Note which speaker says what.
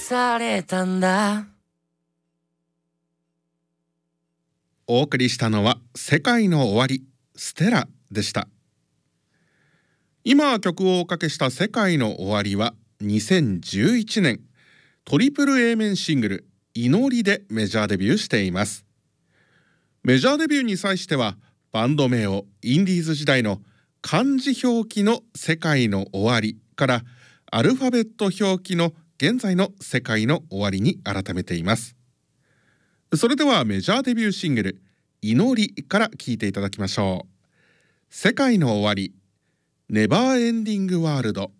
Speaker 1: されたんだ。
Speaker 2: お送りしたのは世界の終わりステラでした。今曲をおかけした世界の終わりは2011年トリプル A 面シングル祈りでメジャーデビューしています。メジャーデビューに際してはバンド名をインディーズ時代の漢字表記の世界の終わりからアルファベット表記の現在の世界の終わりに改めています。それではメジャーデビューシングル祈りから聴いていただきましょう。世界の終わりネバーエンディングワールド。